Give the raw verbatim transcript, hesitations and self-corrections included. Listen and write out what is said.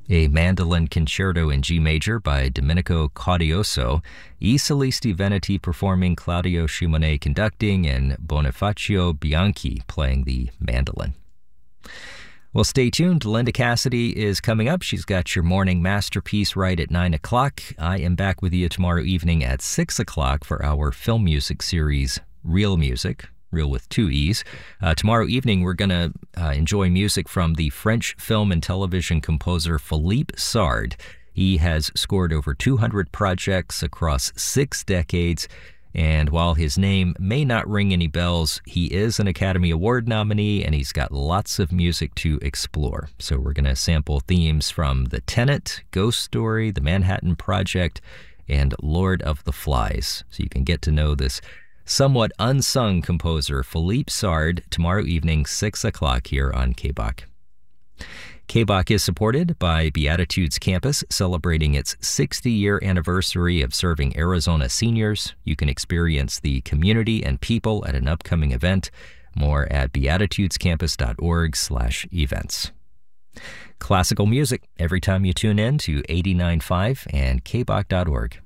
A mandolin concerto in G major by Domenico Caudioso, I Solisti Veneti performing, Claudio Schimonnet conducting, and Bonifacio Bianchi playing the mandolin. Well, stay tuned. Linda Cassidy is coming up. She's got your morning masterpiece right at nine o'clock. I am back with you tomorrow evening at six o'clock for our film music series, Real Music. Real with two E's. Uh, tomorrow evening, we're going to uh, enjoy music from the French film and television composer Philippe Sard. He has scored over two hundred projects across six decades, and while his name may not ring any bells, he is an Academy Award nominee, and he's got lots of music to explore. So we're going to sample themes from The Tenant, Ghost Story, The Manhattan Project, and Lord of the Flies. So you can get to know this somewhat unsung composer Philippe Sard tomorrow evening, six o'clock here on K B O C. K B O C is supported by Beatitudes Campus, celebrating its sixty-year anniversary of serving Arizona seniors. You can experience the community and people at an upcoming event. More at beatitudescampus.org slash events. Classical music every time you tune in to eighty-nine point five and K B O C dot org.